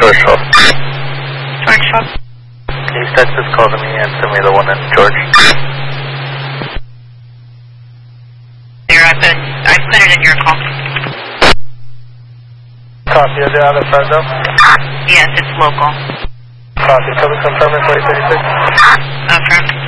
George 12. George 12. Can you text this call to me and send me the one in George? There, I put it in your call. Copy, is it out of Fresno? Yes, it's local. Copy, can we confirm it for 836? Affirm.